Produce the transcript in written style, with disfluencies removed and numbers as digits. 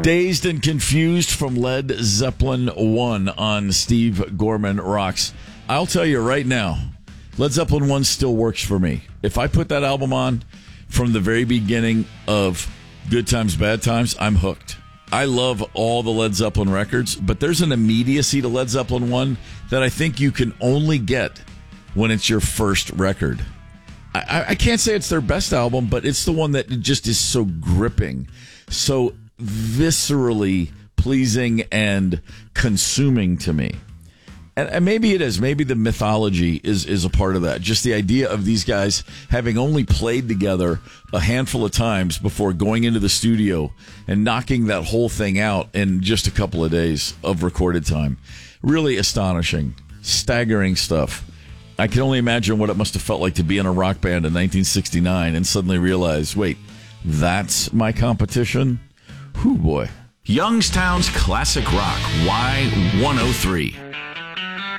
Dazed and Confused from Led Zeppelin 1 on Steve Gorman Rocks. I'll tell you right now, Led Zeppelin 1 still works for me. If I put that album on from the very beginning of Good Times, Bad Times, I'm hooked. I love all the Led Zeppelin records, but there's an immediacy to Led Zeppelin 1 that I think you can only get when it's your first record. I can't say it's their best album, but it's the one that just is so gripping, so viscerally pleasing and consuming to me. And maybe it is. Maybe the mythology is a part of that. Just the idea of these guys having only played together a handful of times before going into the studio and knocking that whole thing out in just a couple of days of recorded time. Really astonishing, staggering stuff. I can only imagine what it must have felt like to be in a rock band in 1969 and suddenly realize, wait, that's my competition? Whew, boy. Youngstown's Classic Rock, Y103.